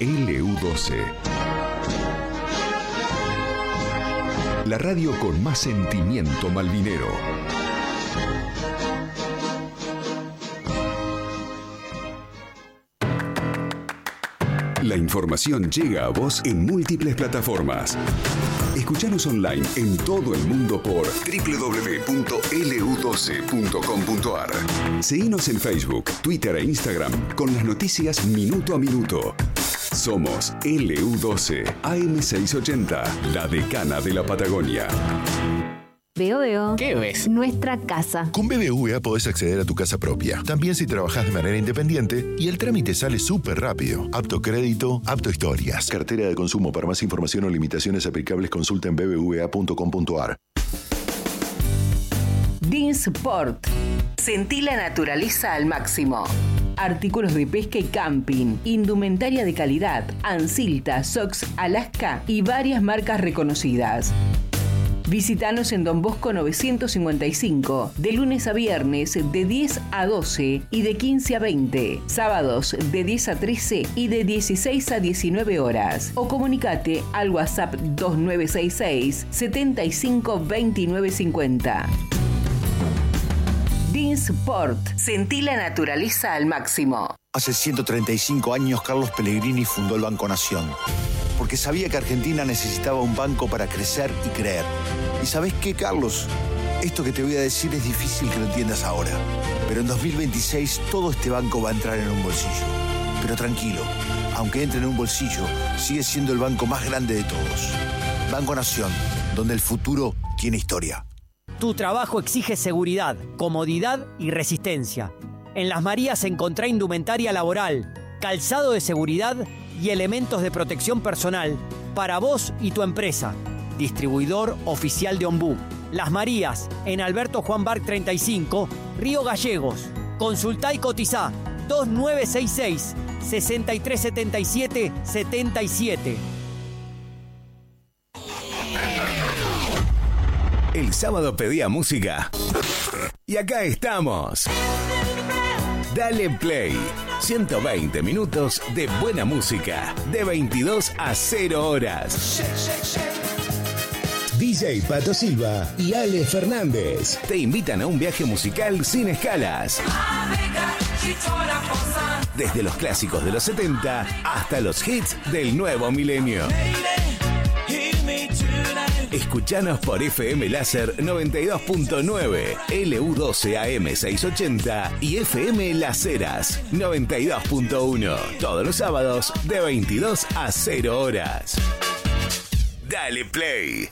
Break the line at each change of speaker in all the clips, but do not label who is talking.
LU12. La radio con más sentimiento malvinero. La información llega a vos en múltiples plataformas. Escuchanos online en todo el mundo por www.lu12.com.ar. Seguinos en Facebook, Twitter e Instagram con las noticias minuto a minuto. Somos LU12 AM680, la decana de la Patagonia.
Veo.
¿Qué ves?
Nuestra casa.
Con BBVA podés acceder a tu casa propia, también si trabajás de manera independiente, y el trámite sale súper rápido. Apto crédito, apto historias. Cartera de consumo. Para más información o limitaciones aplicables, consulta en bbva.com.ar.
Dinsport. Sentí la naturaleza al máximo. Artículos de pesca y camping, indumentaria de calidad, Ansilta, Sox, Alaska y varias marcas reconocidas. Visítanos en Don Bosco 955, de lunes a viernes de 10 a 12 y de 15 a 20, sábados de 10 a 13 y de 16 a 19 horas. O comunicate al WhatsApp 2966 75 29 50. Dinsport. Sentí la naturaleza al máximo.
Hace 135 años Carlos Pellegrini fundó el Banco Nación, porque sabía que Argentina necesitaba un banco para crecer y creer. ¿Y sabés qué, Carlos? Esto que te voy a decir es difícil que lo entiendas ahora, pero en 2026 todo este banco va a entrar en un bolsillo. Pero tranquilo, aunque entre en un bolsillo, sigue siendo el banco más grande de todos. Banco Nación, donde el futuro tiene historia.
Tu trabajo exige seguridad, comodidad y resistencia. En Las Marías encontrá indumentaria laboral, calzado de seguridad y elementos de protección personal para vos y tu empresa. Distribuidor oficial de Ombú. Las Marías, en Alberto Juan Barc 35, Río Gallegos. Consultá y cotizá 2966 6377 77.
El sábado pedía música y acá estamos. Dale Play. 120 minutos de buena música, de 22 a 0 horas.
DJ Pato Silva y Ale Fernández
te invitan a un viaje musical sin escalas. Desde los clásicos de los 70 hasta los hits del nuevo milenio. Escuchanos por FM Láser 92.9, LU12 AM680 y FM Las Heras 92.1. Todos los sábados de 22 a 0 horas. Dale Play.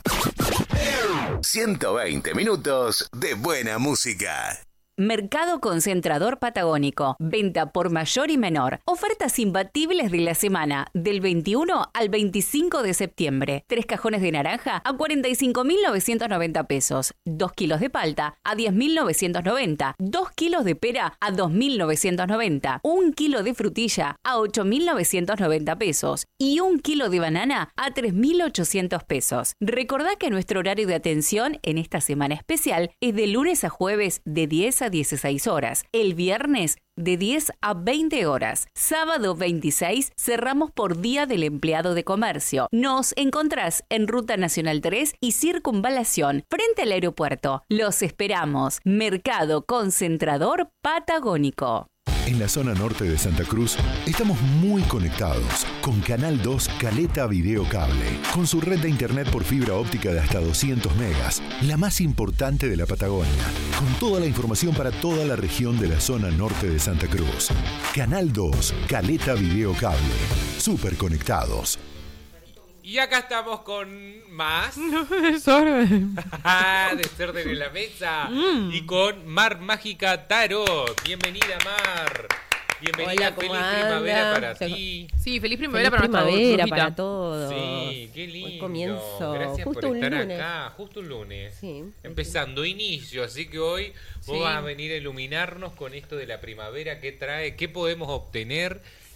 120 minutos de buena música.
Mercado Concentrador Patagónico. Venta por mayor y menor. Ofertas imbatibles de la semana, del 21 al 25 de septiembre. 3 cajones de naranja a 45.990 pesos. 2 kilos de palta a 10.990. 2 kilos de pera a 2.990. 1 kilo de frutilla a 8.990 pesos. Y 1 kilo de banana a 3.800 pesos. Recordá que nuestro horario de atención en esta semana especial es de lunes a jueves de 10 a 16 horas. El viernes de 10 a 20 horas. Sábado 26 cerramos por Día del Empleado de Comercio. Nos encontrás en Ruta Nacional 3 y Circunvalación, frente al aeropuerto. Los esperamos. Mercado Concentrador Patagónico.
En la zona norte de Santa Cruz estamos muy conectados con Canal 2 Caleta Video Cable, con su red de internet por fibra óptica de hasta 200 megas, la más importante de la Patagonia, con toda la información para toda la región de la zona norte de Santa Cruz. Canal 2 Caleta Video Cable, súper conectados.
Y acá estamos con más
Desorden
Desorden en la mesa y con Mar Mágica Tarot. Bienvenida, Mar. Bienvenida.
Hola,
feliz
anda?
primavera para ti.
Sí, feliz primavera
feliz
para
primavera
nuestra
para todos.
Sí, qué lindo.
Hoy comienzo.
Gracias
Justo
por
un
estar
lunes.
acá, justo un lunes.
Sí.
Empezando inicio, así que hoy vos
Sí.
vas a venir a iluminarnos con esto de la primavera, qué trae, qué podemos obtener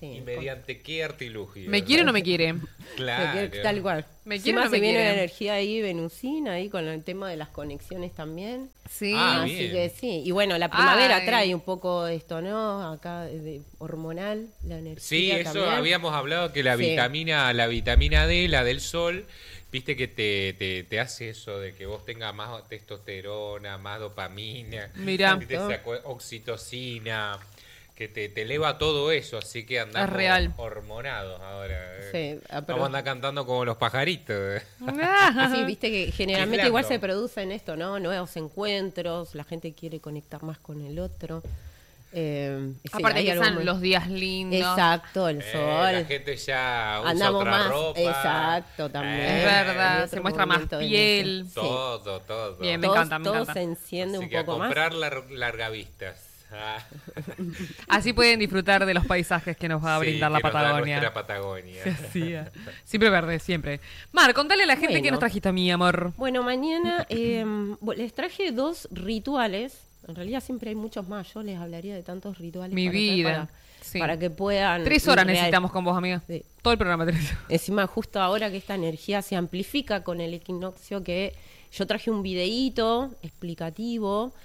Sí,
¿Y mediante qué artilugio?
¿Me quiere o no me quiere?
Claro.
Tal cual.
¿Me quiere o
Encima
no me
se viene
quiere?
la energía ahí venusina, ahí con el tema de las conexiones también.
Sí.
Así
bien.
que sí. Y bueno, la primavera
Ay.
trae un poco esto, ¿no? Acá hormonal, la energía
Sí, eso
también.
habíamos hablado que la
Sí.
vitamina D, la del sol, viste que te hace eso de que vos tengas más testosterona, más dopamina,
Mirá.
viste, esa oxitocina, que te eleva todo eso, así que andamos
Es real.
hormonados ahora.
Sí, pero-
Vamos a andar cantando como los pajaritos.
Sí, viste que generalmente
Chiflando.
igual se producen esto, ¿no? Nuevos encuentros, la gente quiere conectar más con el otro. Sí,
Aparte
hay
que
algo
están
muy-
los días lindos.
Exacto, el sol.
La gente ya usa
Andamos
otra
más,
ropa.
exacto, también.
Es verdad,
Hay otro
se muestra más
movimiento en
piel.
esto.
Todo, todo.
Bien, me
Todo-
encanta, me
todo
encanta.
se enciende
Así
un
que a
poco más.
comprar largavistas. Ah.
Así pueden disfrutar de los paisajes que nos va a
Sí,
brindar la
que nos da
Patagonia.
nuestra Patagonia.
Se hacía. Siempre verde, siempre. Mar, contale a la gente
Bueno.
que nos trajiste, mi amor.
Bueno, mañana les traje 2 rituales. En realidad siempre hay muchos más. Yo les hablaría de tantos rituales.
Mi
para hacer
vida. Sí.
para que puedan...
3 horas
real-
necesitamos con vos, amiga.
Sí.
Todo el programa 3 horas.
Encima, justo ahora que esta energía se amplifica con el equinoccio, que yo traje un videíto explicativo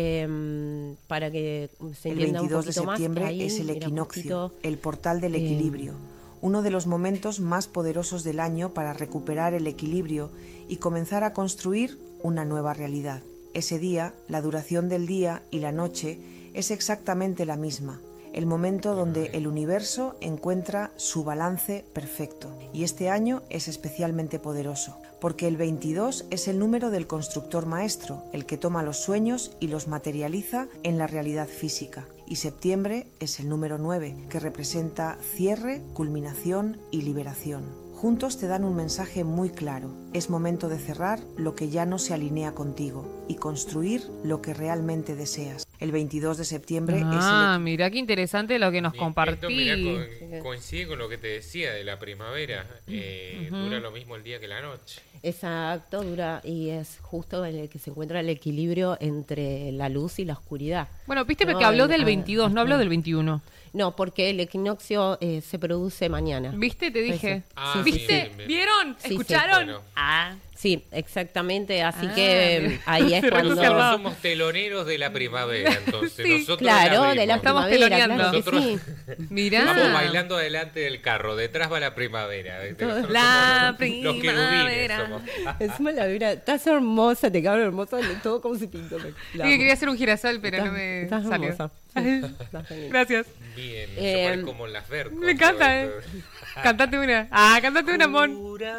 para que se
El
entienda un
22 de
poquito más.
septiembre
Ahí,
es el
mira,
equinoccio,
poquito.
el portal del equilibrio, uno de los momentos más poderosos del año para recuperar el equilibrio y comenzar a construir una nueva realidad. Ese día, la duración del día y la noche es exactamente la misma, el momento donde el universo encuentra su balance perfecto. Y este año es especialmente poderoso, porque el 22 es el número del constructor maestro, el que toma los sueños y los materializa en la realidad física. Y septiembre es el número 9, que representa cierre, culminación y liberación. Juntos te dan un mensaje muy claro. Es momento de cerrar lo que ya no se alinea contigo y construir lo que realmente deseas. El 22 de septiembre
Mirá qué interesante lo que nos
Y
compartí.
esto, mirá, coincide con lo que te decía de la primavera. Dura lo mismo el día que la noche.
Exacto, dura y es justo en el que se encuentra el equilibrio entre la luz y la oscuridad.
Bueno, viste,
No,
porque habló
en-
del 22, no habló del 21.
No, porque el equinoccio se produce mañana.
¿Viste? Te dije.
Eso.
Ah,
¿Viste?
sí,
¿Vieron?
Sí, sí.
¿Escucharon?
Bueno.
Ah.
Sí, exactamente. Así
Ah,
que
mira.
ahí es
Se
cuando...
Nosotros somos teloneros de la primavera, entonces
Sí,
nosotros
claro,
la
de la
abrimos.
Estamos
primavera,
teloneando.
claro que
Nosotros
sí.
Mirá.
vamos bailando adelante del carro, detrás va la primavera. Nosotros
La
somos los
primavera.
querubines somos.
Encima la vibra, estás hermosa, te cabrón hermosa, todo como se pintó.
Sí, que quería hacer un girasol, pero no me
Estás
salió.
hermosa. Sí, estás genial.
Gracias.
Bien,
Eh,
se pone como en las vercos.
Me encanta, Cantate una. Cantate una, amor.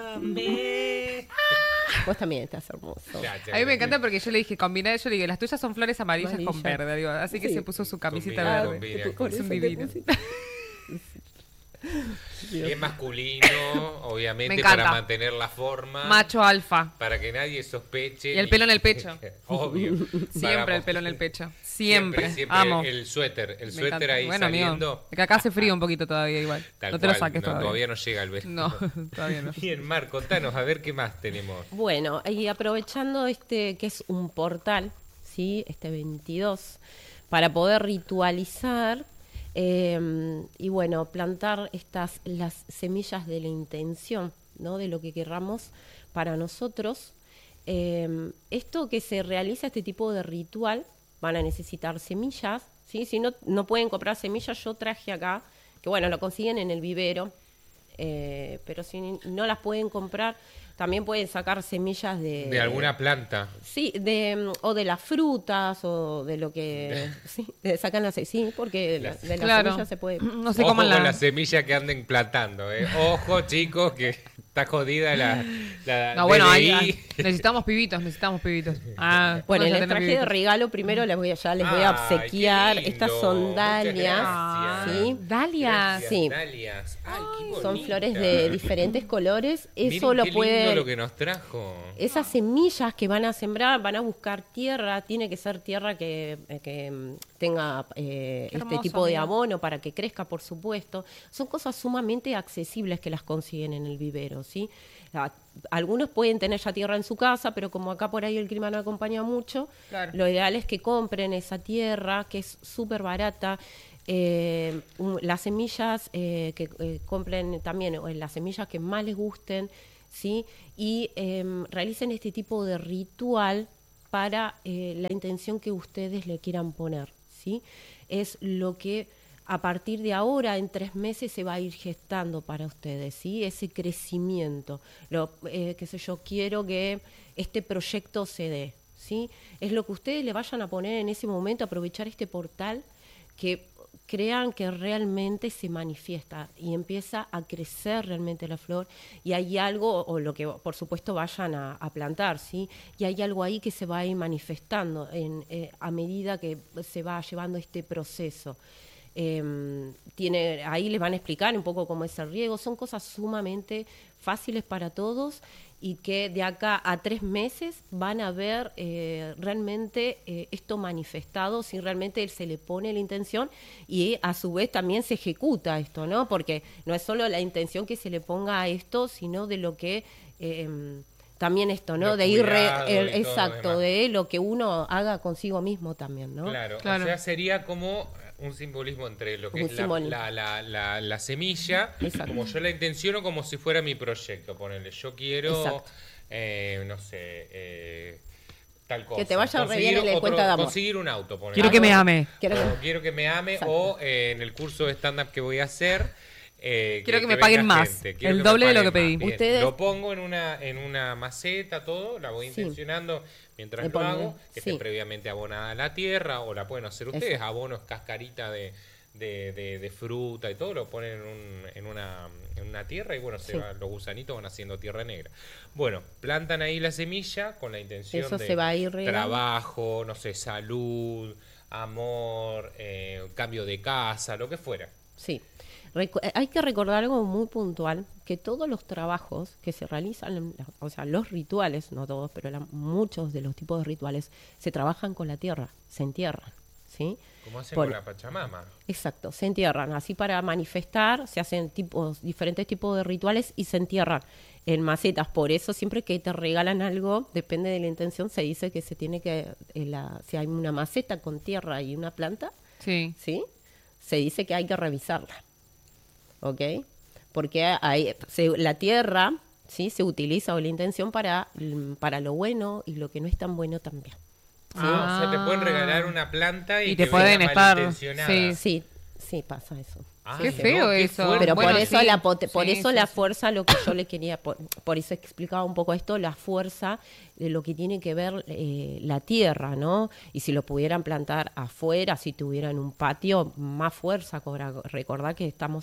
Vos también estás hermoso.
A mí me encanta porque yo le dije, combina, yo le dije, las tuyas son flores amarillas con
Amarilla.
verde, digo, así que
Sí.
se puso su camisita
Combina,
verde.
combina,
Con
Es
eso
un
te
divino.
pusiste.
Y es masculino, obviamente,
Me encanta.
para mantener la forma.
Macho alfa.
Para que nadie sospeche.
Y el pelo en el pecho.
Obvio.
Siempre el pelo en el pecho. Siempre.
Siempre.
Amo.
El suéter
Me
suéter
encanta.
ahí
Bueno, amigo,
saliendo.
que acá hace frío un poquito todavía igual.
Tal
No te lo
cual.
saques
No,
todavía.
no llega el verano.
No, todavía no.
Bien, Mar, contanos, a ver qué más tenemos.
Bueno, y aprovechando que es un portal, ¿sí? Este 22, para poder ritualizar y bueno, plantar las semillas de la intención, ¿no? De lo que querramos para nosotros. Esto que se realiza, este tipo de ritual, van a necesitar semillas, ¿sí? Si no pueden comprar semillas, yo traje acá, que bueno, lo consiguen en el vivero, pero si no las pueden comprar, también pueden sacar semillas
De alguna planta.
Sí, o de las frutas o de lo que sí, sacan las sí, porque de las
Claro.
semillas se puede.
No sé
Ojo
cómo
con la semilla que anden plantando, Ojo, chicos, que está jodida la
No, bueno,
DDI.
necesitamos pibitos.
Bueno,
vamos a
les
tener
traje de
pibitos.
regalo primero, les voy a
Ay,
obsequiar.
qué lindo.
Estas son
Muchas
dalias,
gracias.
¿sí?
Dalias.
Gracias,
Sí.
dalias. Ay, qué
Son
bonita.
flores de diferentes colores. Eso
Miren
lo
qué lindo
pueden.
lo que nos trajo.
Esas semillas que van a sembrar, van a buscar tierra, tiene que ser tierra que tenga este
hermoso,
tipo de
amiga.
abono para que crezca, por supuesto. Son cosas sumamente accesibles que las consiguen en el vivero, ¿sí? Algunos pueden tener ya tierra en su casa, pero como acá por ahí el clima no acompaña mucho,
Claro.
lo ideal es que compren esa tierra, que es súper barata. las semillas que compren también, o las semillas que más les gusten, ¿sí? Y realicen este tipo de ritual para la intención que ustedes le quieran poner, ¿sí? Es lo que a partir de ahora, en 3 meses, se va a ir gestando para ustedes, ¿sí? Ese crecimiento. Qué sé yo, quiero que este proyecto se dé, ¿sí? Es lo que ustedes le vayan a poner en ese momento, aprovechar este portal, que crean que realmente se manifiesta y empieza a crecer realmente la flor, y hay algo, o lo que por supuesto vayan a plantar, ¿sí? Y hay algo ahí que se va a ir manifestando a medida que se va llevando este proceso. Ahí les van a explicar un poco cómo es el riego. Son cosas sumamente fáciles para todos y que de acá a 3 meses van a ver realmente esto manifestado, si realmente se le pone la intención y a su vez también se ejecuta esto, ¿no? Porque no es solo la intención que se le ponga a esto, sino de lo que también esto, ¿no? De ir exacto, de lo que uno haga consigo mismo también, ¿no?
Claro. O sea, sería como un simbolismo entre lo que es la semilla, como yo la intenciono, como si fuera mi proyecto. Ponerle, yo quiero, no sé, tal cosa.
Que te vaya re bien en la cuenta de amor.
Conseguir un auto, ponerle.
Quiero que me ame.
Quiero que me ame, o en el curso de stand-up que voy a hacer,
quiero que me paguen más, el doble de lo que pedí.
Ustedes lo pongo en una maceta, todo, la voy intencionando mientras lo hago, que esté previamente abonada a la tierra, o la pueden hacer ustedes, abonos, cascarita de fruta y todo, lo ponen en una tierra y bueno, los gusanitos van haciendo tierra negra. Bueno, plantan ahí la semilla con la intención de
se va a ir
trabajo, no sé, salud, amor, cambio de casa, lo que fuera.
Sí. Hay que recordar algo muy puntual, que todos los trabajos que se realizan, o sea, los rituales, no todos, pero muchos de los tipos de rituales, se trabajan con la tierra, se entierran, ¿sí?
Como hacen con la Pachamama.
Exacto, se entierran. Así para manifestar se hacen diferentes tipos de rituales y se entierran en macetas. Por eso siempre que te regalan algo, depende de la intención, se dice que se tiene que, si hay una maceta con tierra y una planta, ¿sí? Se dice que hay que revisarla. ¿Ok? Porque la tierra, ¿sí? Se utiliza, o la intención, para lo bueno y lo que no es tan bueno también. ¿Sí?
O sea, te pueden regalar una planta y
te pueden estar
malintencionada.
Sí, sí, pasa eso.
Qué feo eso.
Pero
bueno,
por eso la fuerza, lo que yo le quería, por eso explicaba un poco esto, la fuerza de lo que tiene que ver la tierra, ¿no? Y si lo pudieran plantar afuera, si tuvieran un patio, más fuerza. Recordad que estamos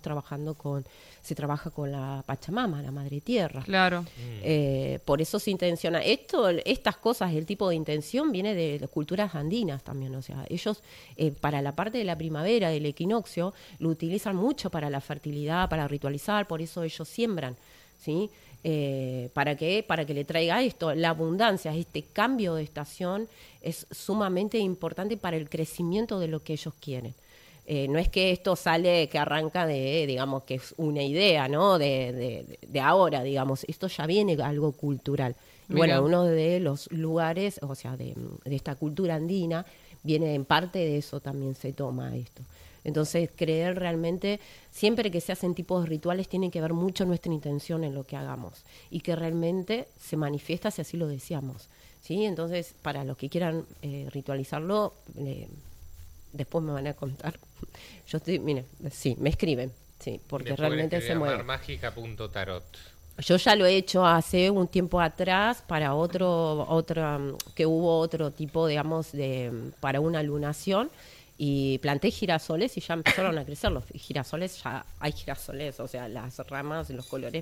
se trabaja con la Pachamama, la Madre Tierra.
Claro.
Por eso se intenciona. Estas cosas, el tipo de intención viene de las culturas andinas también. O sea, ellos para la parte de la primavera, del equinoccio, lo utilizan mucho para la fertilidad, para ritualizar, por eso ellos siembran, ¿sí? ¿Para qué? Para que le traiga esto, la abundancia, este cambio de estación es sumamente importante para el crecimiento de lo que ellos quieren. No es que esto que arranca digamos, que es una idea, ¿no? De ahora, digamos, esto ya viene algo cultural. Y bueno, uno de los lugares, o sea, de esta cultura andina, viene en parte de eso también se toma esto. Entonces, creer realmente, siempre que se hacen tipos de rituales, tiene que ver mucho nuestra intención en lo que hagamos y que realmente se manifiesta si así lo deseamos, ¿sí? Entonces, para los que quieran ritualizarlo, después me van a contar. Me escriben, sí, porque después realmente se mueve.
Marmágica.tarot.
Yo ya lo he hecho hace un tiempo atrás para que hubo otro tipo, digamos, para una lunación. Y planté girasoles y ya empezaron a crecer los girasoles. Ya hay girasoles, o sea, las ramas, los colores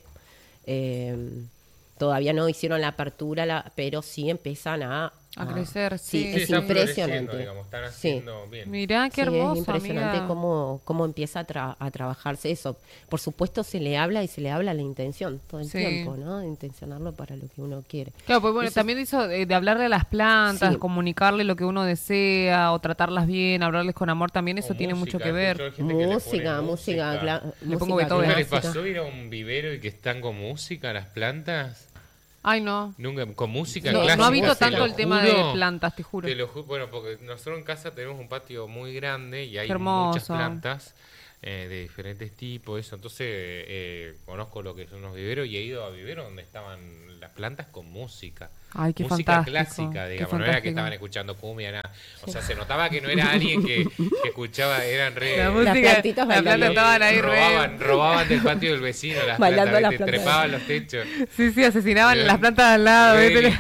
todavía no hicieron la apertura, pero sí empiezan a
crecer. Sí,
es impresionante.
Digamos, están haciendo bien.
Mirá qué hermoso,
es impresionante,
amiga.
cómo empieza a trabajarse eso. Por supuesto se le habla la intención todo el tiempo, ¿no? De intencionarlo para lo que uno quiere.
Claro, pues bueno, también eso de hablarle a las plantas, comunicarle lo que uno desea o tratarlas bien, hablarles con amor, también eso tiene mucho que ver.
Música.
Le pongo Beethoven.
¿Les pasó ir a un vivero y que están con música las plantas?
Ay, no.
Nunca, con música
no,
clásica.
No habito tanto el tema de plantas, te juro.
Bueno, porque nosotros en casa tenemos un patio muy grande y hay
hermoso.
Muchas plantas de diferentes tipos, eso. Entonces conozco lo que son los viveros y he ido a viveros donde estaban las plantas con música.
Ay, qué
música
fantástico,
clásica, digamos, no era que estaban escuchando cumbia, nada. O sea, se notaba que no era alguien que escuchaba, eran re...
La música, las plantas estaban ahí
robaban del patio del vecino las
bailando
plantas, trepaban los techos.
Sí, asesinaban las plantas al lado.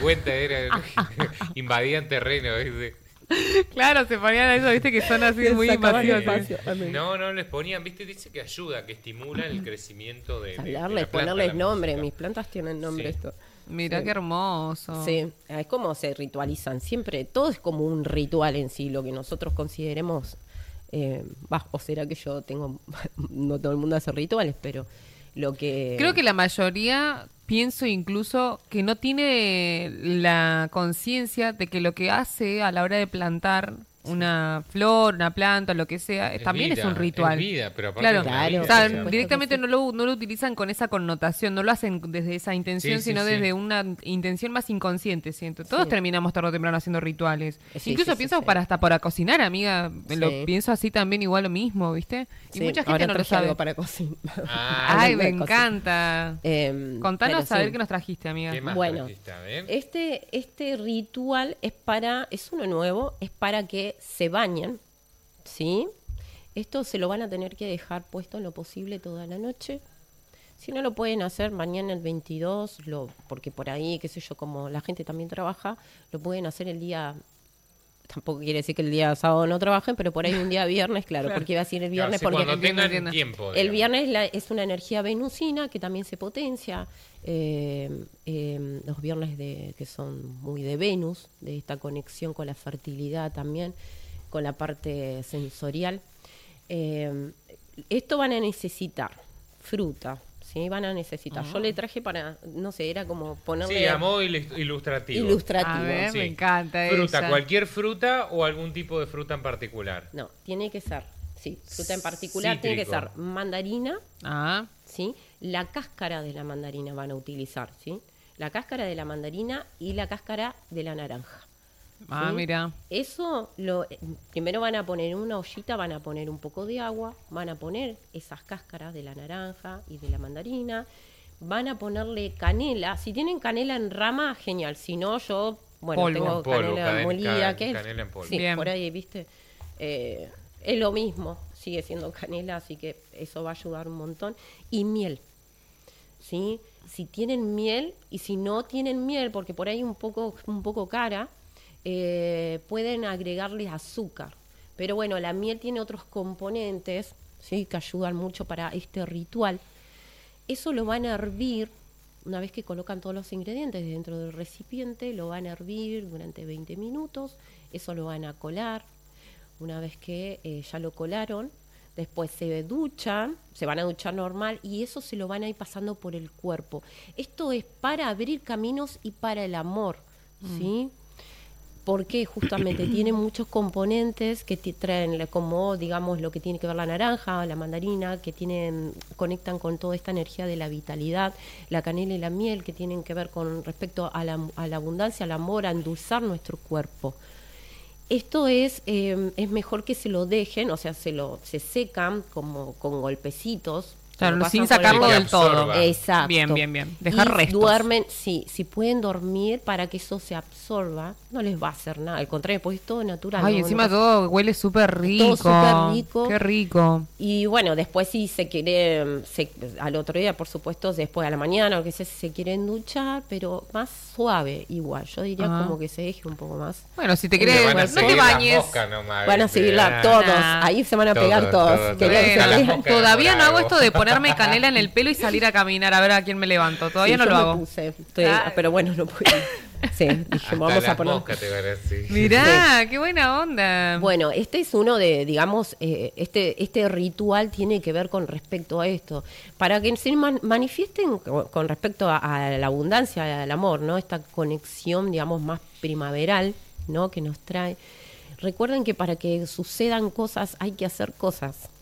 Invadían terreno, ¿viste?
Claro, se ponían a eso, viste, que son así muy invasivos.
No les ponían, viste, dice que ayuda, que estimula el crecimiento de
hablarles, ponerles nombre, mis plantas tienen nombre esto.
Mira qué hermoso.
Sí, es como se ritualizan. Siempre, todo es como un ritual en sí, lo que nosotros consideremos. O será que yo tengo. No todo el mundo hace rituales, pero lo que.
Creo que la mayoría, pienso incluso, que no tiene la conciencia de que lo que hace a la hora de plantar una flor, una planta, lo que sea, también es un ritual.
Es vida, pero
claro,
vida,
o sea, directamente no lo utilizan con esa connotación, no lo hacen desde esa intención, sino desde una intención más inconsciente, siento. Todos terminamos tarde o temprano haciendo rituales. Incluso pienso hasta para cocinar, amiga, lo pienso así también igual lo mismo, ¿viste? Y mucha gente no lo sabe.
Algo para cocinar.
Ay, me encanta. Contanos a ver qué nos trajiste, amiga.
¿Qué más trajiste? A ver.
Este ritual es uno nuevo, es para que se bañen, ¿sí? Esto se lo van a tener que dejar puesto en lo posible toda la noche. Si no lo pueden hacer mañana el 22, porque por ahí, qué sé yo, como la gente también trabaja, lo pueden hacer el día... Tampoco quiere decir que el día sábado no trabajen, pero por ahí un día viernes, claro. Porque iba a decir el viernes porque
cuando tengan tiempo.
El viernes es una energía venusina que también se potencia. Los viernes que son muy de Venus, de esta conexión con la fertilidad también, con la parte sensorial. Esto van a necesitar fruta. Sí, van a necesitar. Yo le traje para, no sé, era como ponerle...
Sí, a modo ilustrativo.
A ver, me encanta
fruta, ¿cualquier fruta o algún tipo de fruta en particular?
No, tiene que ser, fruta en particular. Tiene que ser mandarina, ¿sí? La cáscara de la mandarina van a utilizar, ¿sí? La cáscara de la mandarina y la cáscara de la naranja. ¿Sí?
Mira.
Eso, primero van a poner en una ollita, van a poner un poco de agua, van a poner esas cáscaras de la naranja y de la mandarina, van a ponerle canela. Si tienen canela en rama, genial. Si no, yo, tengo canela molida, que
canela en polvo.
Sí, por ahí, ¿viste? Es lo mismo, sigue siendo canela, así que eso va a ayudar un montón. Y miel, ¿sí? Si tienen miel y si no tienen miel, porque por ahí un poco cara, pueden agregarles azúcar. Pero bueno, la miel tiene otros componentes, ¿sí? Que ayudan mucho para este ritual. Eso lo van a hervir, una vez que colocan todos los ingredientes dentro del recipiente, lo van a hervir durante 20 minutos, eso lo van a colar. Una vez que ya lo colaron, después se duchan, se van a duchar normal y eso se lo van a ir pasando por el cuerpo. Esto es para abrir caminos y para el amor, ¿sí? Porque justamente tiene muchos componentes que te traen, como digamos lo que tiene que ver la naranja, la mandarina, que conectan con toda esta energía de la vitalidad, la canela y la miel, que tienen que ver con respecto a la abundancia, al amor, a endulzar nuestro cuerpo. Esto es mejor que se lo dejen, o sea, se secan como con golpecitos.
Claro, sin sacarlo del todo.
Exacto.
Bien. Dejar restos.
Duermen, si pueden dormir para que eso se absorba, no les va a hacer nada. Al contrario, pues es todo natural.
Ay, encima todo huele súper rico.
Todo súper rico.
Qué rico.
Y bueno, después si se quiere, al otro día, por supuesto, después a la mañana, o que sea, si se quieren duchar, pero más suave igual. Yo diría como que se deje un poco más.
Bueno, si te quieres, no te bañes.
Van a seguirla todos. Ahí se van a pegar todos.
Todavía no hago esto de ponerme canela en el pelo y salir a caminar a ver a quién me levanto. Todavía no lo hago.
Pero bueno, no puedo. Sí, dije, vamos a poner.
Mirá, qué buena onda.
Bueno, este es uno de, digamos, este ritual tiene que ver con respecto a esto. Para que se manifiesten con respecto a la abundancia, al amor, ¿no? Esta conexión, digamos, más primaveral, ¿no? Que nos trae. Recuerden que para que sucedan cosas hay que hacer cosas.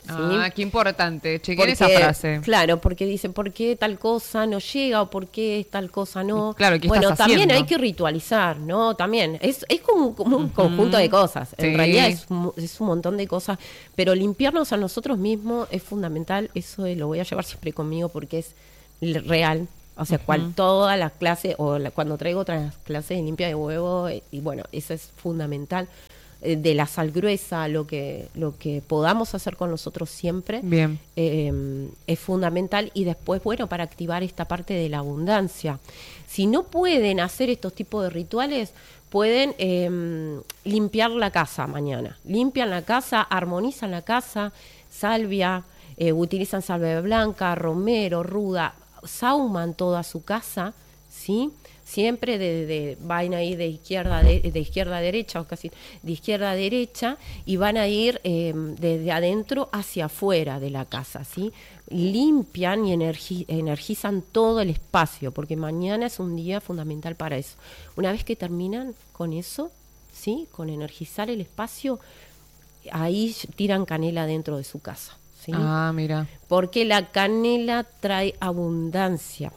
Qué importante. Chequen esa frase.
Claro, porque dicen, ¿por qué tal cosa no llega o por qué tal cosa no?
Claro, ¿qué
bueno,
estás
también
haciendo?
hay que ritualizar, ¿no? También. Es como un conjunto de cosas. En realidad es un montón de cosas. Pero limpiarnos a nosotros mismos es fundamental. Eso lo voy a llevar siempre conmigo porque es real. O sea, todas las clases, cuando traigo otras clases de limpia de huevo, y bueno, eso es fundamental. De la sal gruesa, lo que podamos hacer con nosotros siempre.
Bien.
Es fundamental. Y después, bueno, para activar esta parte de la abundancia. Si no pueden hacer estos tipos de rituales, pueden limpiar la casa mañana. Limpian la casa, armonizan la casa, salvia, utilizan salvia blanca, romero, ruda, sauman toda su casa, ¿sí? Siempre van a ir de izquierda a derecha, o casi de izquierda a derecha, y van a ir desde adentro hacia afuera de la casa, ¿sí? Limpian y energizan todo el espacio, porque mañana es un día fundamental para eso. Una vez que terminan con eso, ¿sí? Con energizar el espacio, ahí tiran canela dentro de su casa, ¿sí?
Mira.
Porque la canela trae abundancia,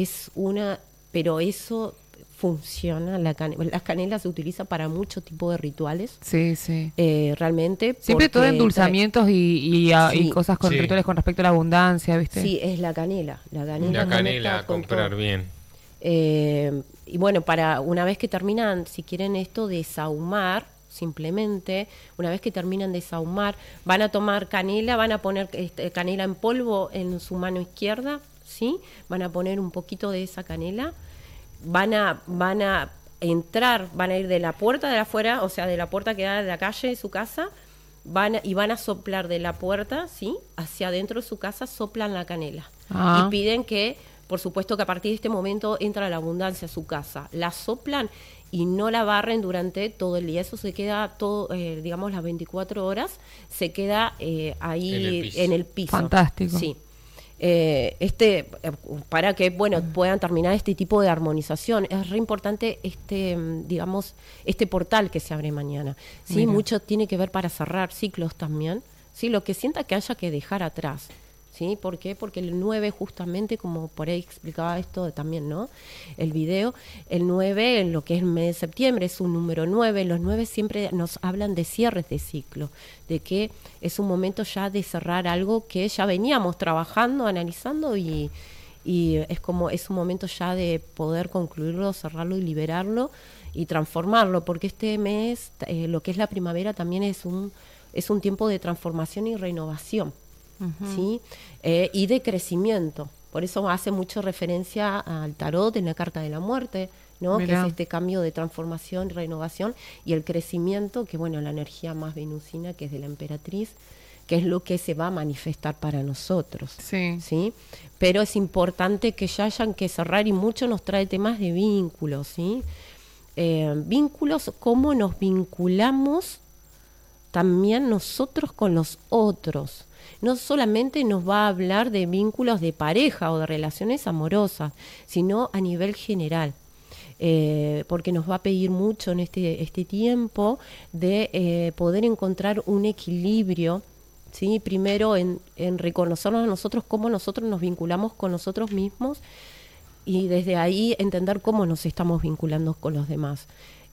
pero eso funciona. La canela se utiliza para muchos tipos de rituales.
Sí.
Realmente.
Siempre todo endulzamientos y cosas con rituales con respecto a la abundancia, ¿viste?
Sí, es la canela. La
canela a comprar bien.
Y bueno, una vez que terminan, si quieren esto de sahumar, simplemente, una vez que terminan de sahumar, van a tomar canela, van a poner canela en polvo en su mano izquierda, ¿sí? Van a poner un poquito de esa canela, van a entrar, van a ir de la puerta de afuera, o sea, de la puerta que da de la calle de su casa, van a soplar de la puerta, ¿sí? Hacia adentro de su casa, soplan la canela. Y piden que, por supuesto, que a partir de este momento entra la abundancia a su casa. La soplan y no la barren durante todo el día. Eso se queda todo, digamos, las 24 horas, se queda ahí en el piso.
Fantástico.
Sí. Para que puedan terminar este tipo de armonización. Es re importante digamos, este portal que se abre mañana. Sí, mira. Mucho tiene que ver para cerrar ciclos también, sí, lo que sienta que haya que dejar atrás. ¿Sí? ¿Por qué? Porque el 9 justamente, como por ahí explicaba esto también, ¿no? El video, el 9 en lo que es el mes de septiembre es un número 9, los 9 siempre nos hablan de cierres de ciclo, de que es un momento ya de cerrar algo que ya veníamos trabajando, analizando y es un momento ya de poder concluirlo, cerrarlo y liberarlo y transformarlo, porque este mes, lo que es la primavera también es un tiempo de transformación y renovación. ¿Sí? Y de crecimiento. Por eso hace mucho referencia al tarot en la carta de la muerte, ¿no? Que es este cambio de transformación, renovación y el crecimiento, que la energía más venusina, que es de la emperatriz, que es lo que se va a manifestar para nosotros. ¿Sí? Pero es importante que ya hayan que cerrar, y mucho nos trae temas de vínculos, ¿sí? Vínculos, cómo nos vinculamos también nosotros con los otros. No solamente nos va a hablar de vínculos de pareja o de relaciones amorosas, sino a nivel general, porque nos va a pedir mucho en este tiempo de poder encontrar un equilibrio, ¿sí? Primero en reconocernos a nosotros, cómo nosotros nos vinculamos con nosotros mismos, y desde ahí entender cómo nos estamos vinculando con los demás.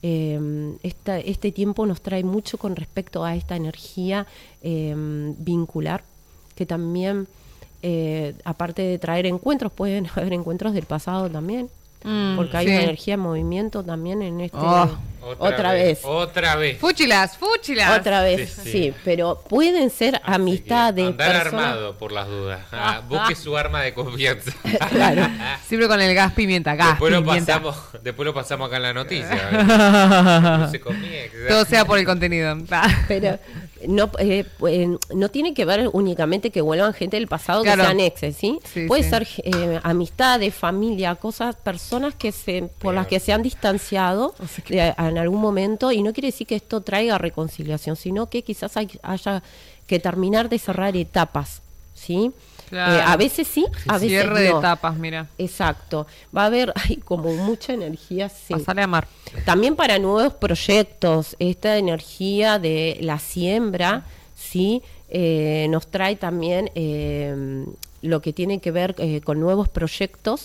Este tiempo nos trae mucho con respecto a esta energía vincular, que también, aparte de traer encuentros, pueden haber encuentros del pasado también, porque hay una energía en movimiento también en este... Otra vez.
Fúchilas.
Otra vez, sí, pero pueden ser amistad de
andar
personas...
armado por las dudas. Busque su arma de confianza.
Claro.
Siempre con el gas pimienta.
Después lo pasamos acá en la noticia. No se comienza.
Todo sea por el contenido.
Pero no tiene que ver únicamente que vuelvan gente del pasado, claro, que sean exes, ¿sí? Puede ser amistades, familia, personas por las que se han distanciado en algún momento, y no quiere decir que esto traiga reconciliación, sino que quizás haya que terminar de cerrar etapas, ¿sí? Claro. A veces sí, a veces
cierre de etapas, mira.
Exacto. Va a haber como mucha energía. Sí.
Pasale a amar.
También para nuevos proyectos, esta energía de la siembra, ¿sí? nos trae también lo que tiene que ver con nuevos proyectos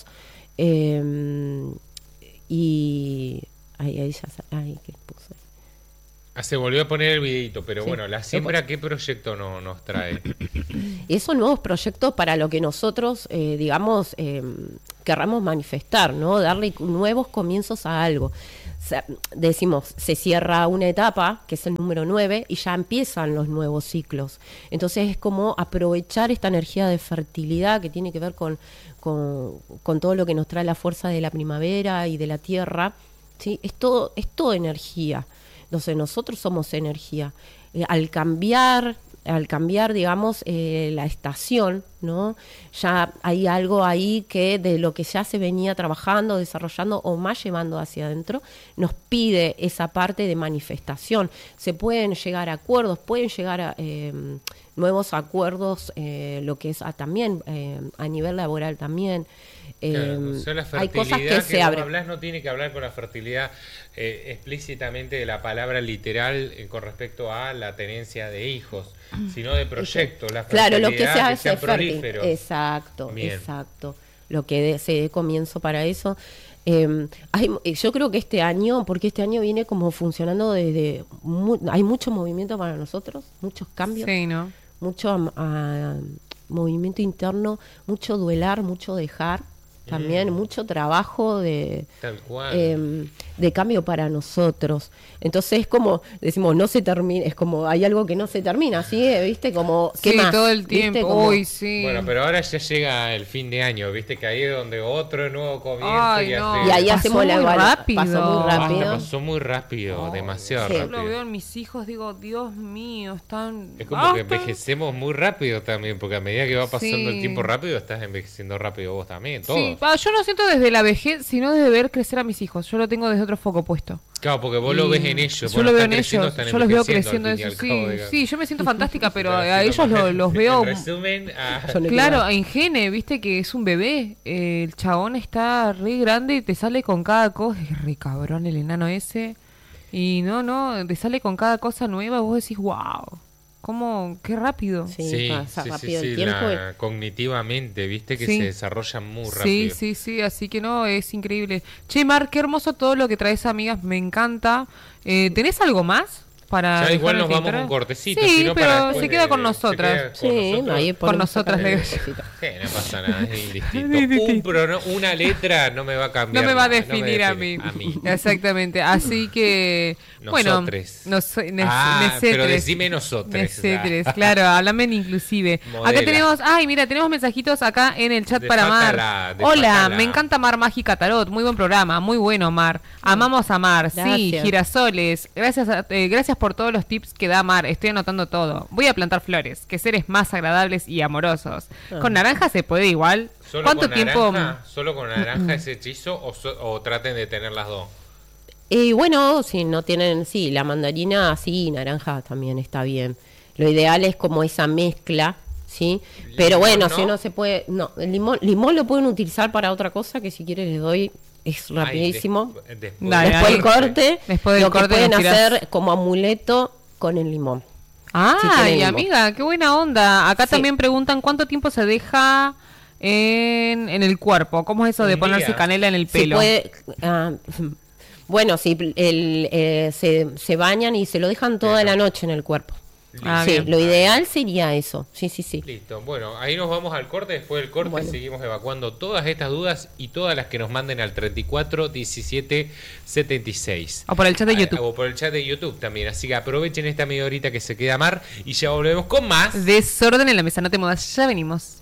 y ahí ¿qué puse?
Se volvió a poner el videito, pero sí, bueno, la siembra, ¿qué proyecto nos trae?
Esos nuevos proyectos para lo que nosotros, digamos, querramos manifestar, ¿no? Darle nuevos comienzos a algo. O sea, decimos, se cierra una etapa, que es el número 9, y ya empiezan los nuevos ciclos. Entonces es como aprovechar esta energía de fertilidad que tiene que ver con todo lo que nos trae la fuerza de la primavera y de la tierra, ¿sí? Es todo energía. Entonces nosotros somos energía. Al cambiar, digamos, la estación, ¿no? Ya hay algo ahí que de lo que ya se venía trabajando, desarrollando o más llevando hacia adentro, nos pide esa parte de manifestación. Se pueden llegar a acuerdos, pueden llegar a nuevos acuerdos, lo que es también a nivel laboral también.
Claro, o sea, la fertilidad
hay cosas que se abren.
Hablas no tiene que hablar con la fertilidad explícitamente de la palabra literal con respecto a la tenencia de hijos, sino de proyectos. La
claro, lo que se hace
prolífero.
Exacto. Lo que se dé comienzo para eso. Yo creo que este año, porque este año viene como funcionando hay mucho movimiento para nosotros, muchos cambios,
sí, ¿no?
Mucho movimiento interno, mucho duelar, mucho dejar. También mucho trabajo de cambio para nosotros. Entonces es como, decimos, no se termina, es como hay algo que no se termina, ¿sí? ¿Viste? Como, ¿qué más?
Todo el tiempo,
como,
sí.
Bueno, pero ahora ya llega el fin de año, ¿viste? Que ahí es donde otro nuevo comienza.
Y ahí hacemos la
rápido.
Pasó muy rápido, demasiado rápido.
Yo lo veo en mis hijos, digo, Dios mío, están...
Es como que envejecemos muy rápido también, porque a medida que va pasando el tiempo rápido, estás envejeciendo rápido vos también, todo.
Sí, yo no siento desde la vejez, sino desde ver crecer a mis hijos. Yo lo tengo desde otro foco puesto.
Claro, porque vos lo ves en ellos.
Yo lo veo en ellos, yo los veo creciendo eso. Sí, yo me siento fantástica, pero a ellos los veo...
En resumen,
claro, en Gene, viste que es un bebé. El chabón está re grande y te sale con cada cosa. Es re cabrón el enano ese. Y no, te sale con cada cosa nueva. Vos decís, wow. ¿Cómo? ¡Qué rápido!
Sí, pasa rápido el tiempo.
Cognitivamente, viste que se desarrollan muy rápido.
Sí, así que no, es increíble. Che, Mar, qué hermoso todo lo que traes, amigas, me encanta. ¿Tenés algo más?
Ya igual nos vamos un cortecito.
Sí,
sino
pero se queda con nosotras.
Con
nosotras.
No pasa nada, es indistinto. Una letra no me va a cambiar.
No me va a definir a mí. Exactamente. Así que,
nosotres. Pero decime nosotres.
Claro, háblame en inclusive. Modela. Acá tenemos, tenemos mensajitos acá en el chat para Mar. Hola, me encanta Mar Mágica Tarot. Muy buen programa, muy bueno, Mar. Amamos a Mar. Gracias. Sí, girasoles. Gracias por todos los tips que da Mar. Estoy anotando todo. Voy a plantar flores, que seres más agradables y amorosos. ¿Con naranja se puede igual? ¿Cuánto tiempo?
¿Solo con naranja ese hechizo o traten de tener las dos?
Bueno, si no tienen, la mandarina, naranja también está bien. Lo ideal es como esa mezcla, ¿sí? Limón, pero bueno, si no se puede... No, el limón lo pueden utilizar para otra cosa, que si quieren les doy... Es rapidísimo. Después del corte, lo que pueden hacer como amuleto con el limón.
Ay, amiga, qué buena onda. Acá también preguntan cuánto tiempo se deja en el cuerpo. ¿Cómo es eso de ponerse canela en el pelo?
Bueno, si se bañan y se lo dejan toda la noche en el cuerpo. Lo ideal sería eso. Sí.
Listo. Bueno, ahí nos vamos al corte. Después del corte seguimos evacuando todas estas dudas y todas las que nos manden al 34 17 76.
O por el chat de YouTube.
O por el chat de YouTube también. Así que aprovechen esta media horita que se queda Mar y ya volvemos con más
Desorden en la Mesa. No te muevas, ya venimos.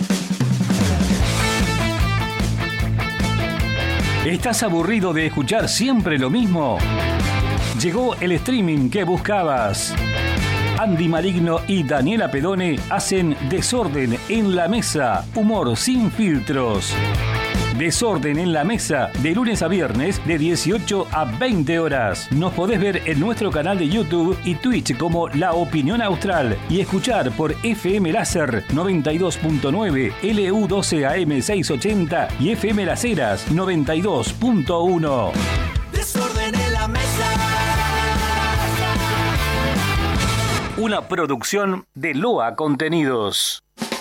¿Estás aburrido de escuchar siempre lo mismo? Llegó el streaming que buscabas. Andy Maligno y Daniela Pedone hacen Desorden en la Mesa, humor sin filtros. Desorden en la Mesa, de lunes a viernes, de 18 a 20 horas. Nos podés ver en nuestro canal de YouTube y Twitch como La Opinión Austral y escuchar por FM Láser 92.9, LU12 AM 680 y FM Las Heras 92.1.
Desorden en la Mesa.
una producción de Loa Contenidos.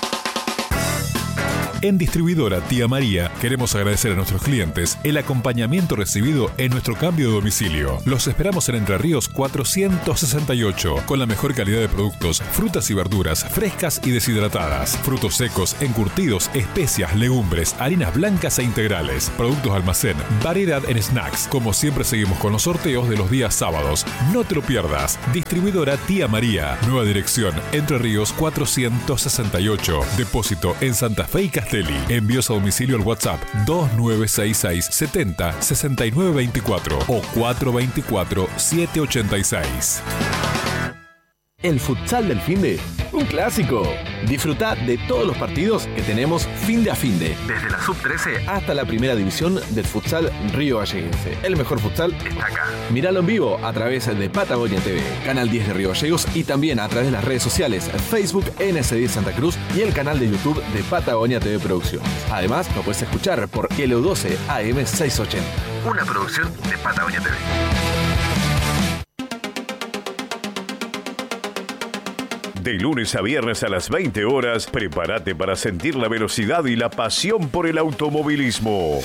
En Distribuidora Tía María queremos agradecer a nuestros clientes el acompañamiento recibido en nuestro cambio de domicilio. Los esperamos en Entre Ríos 468 con la mejor calidad de productos, frutas y verduras frescas y deshidratadas, frutos secos, encurtidos, especias, legumbres, harinas blancas e integrales, productos almacén, variedad en snacks. Como siempre seguimos con los sorteos de los días sábados. No te lo pierdas. Distribuidora Tía María. Nueva dirección Entre Ríos 468. Depósito en Santa Fe y Castelli. Envíos a domicilio al WhatsApp 2966 70 69 24 o 424 786.
El futsal del finde, un clásico. Disfruta de todos los partidos que tenemos finde a finde. Desde la sub-13 hasta la primera división del futsal Río Galleguense. El mejor futsal está acá. Míralo en vivo a través de Patagonia TV, Canal 10 de Río Gallegos y también a través de las redes sociales Facebook NS10 Santa Cruz y el canal de YouTube de Patagonia TV Producciones. Además, lo puedes escuchar por LU12 AM 680. Una producción de Patagonia TV.
De lunes a viernes a las 20 horas, prepárate para sentir la velocidad y la pasión por el automovilismo.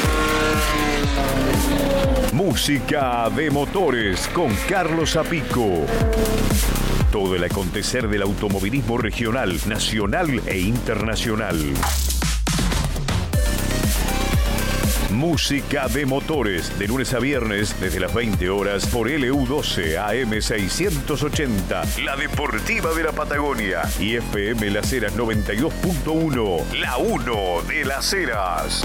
Música de motores con Carlos Apico. Todo el acontecer del automovilismo regional, nacional e internacional. Música de motores, de lunes a viernes, desde las 20 horas, por LU12 AM 680, la deportiva de la Patagonia, y FM Las Heras 92.1, la 1 de Las Heras.